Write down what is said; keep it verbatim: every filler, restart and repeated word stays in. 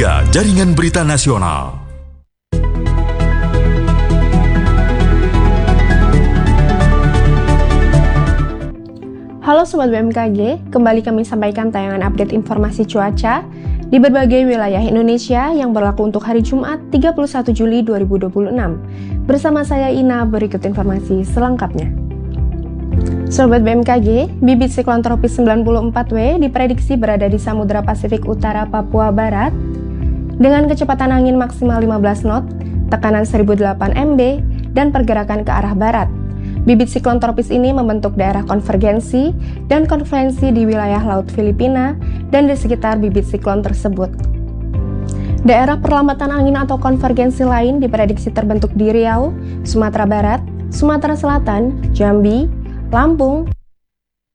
tiga Jaringan Berita Nasional. Halo Sobat B M K G, kembali kami sampaikan tayangan update informasi cuaca di berbagai wilayah Indonesia yang berlaku untuk hari Jumat tiga puluh satu Juli dua ribu dua puluh enam. Bersama saya Ina, berikut informasi selengkapnya. Sobat B M K G, bibit siklon tropis sembilan puluh empat W diprediksi berada di Samudra Pasifik Utara Papua Barat dengan kecepatan angin maksimal lima belas knot, tekanan seribu delapan meter dan pergerakan ke arah barat. Bibit siklon tropis ini membentuk daerah konvergensi dan konfluensi di wilayah Laut Filipina dan di sekitar bibit siklon tersebut. Daerah perlambatan angin atau konvergensi lain diprediksi terbentuk di Riau, Sumatera Barat, Sumatera Selatan, Jambi, Lampung,